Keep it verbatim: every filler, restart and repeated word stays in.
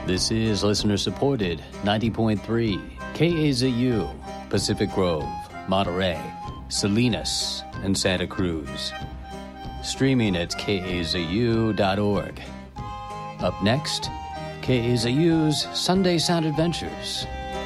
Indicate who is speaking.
Speaker 1: This is listener-supported ninety point three K A Z U, Pacific Grove, Monterey, Salinas, and Santa Cruz. Streaming at K A Z U dot org. Up next, K A Z U's Sunday Sound Adventures.